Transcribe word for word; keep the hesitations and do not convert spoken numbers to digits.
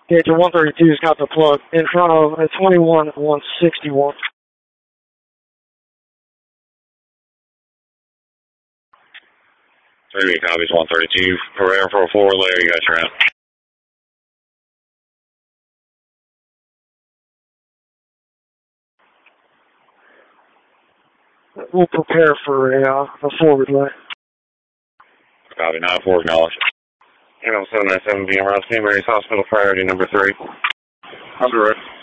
Gauge one thirty-two's got the plug in front of a twenty-one one sixty-one. three copies, one thirty-two. Prepare for a four layer, you got your round. We'll prepare for a, uh, a forward lay. Copy, nine four, acknowledge. seven nine seven B M Ross, Saint Mary's Hospital, priority number three. Under